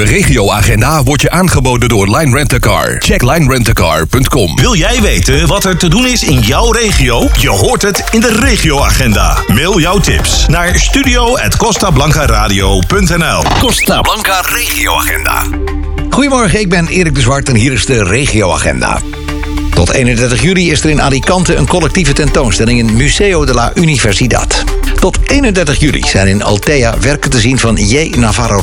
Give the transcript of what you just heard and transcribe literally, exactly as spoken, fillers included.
De regioagenda wordt je aangeboden door Line Rent A Car. Check line rent a car punt com. Wil jij weten wat er te doen is in jouw regio? Je hoort het in de regioagenda. Mail jouw tips naar studio at costa blanca radio punt n l. Costa Blanca Regioagenda. Goedemorgen, ik ben Erik de Zwart en hier is de regioagenda. Tot eenendertig juli is er in Alicante een collectieve tentoonstelling in Museo de la Universidad. Tot eenendertig juli zijn in Altea werken te zien van J. Navarro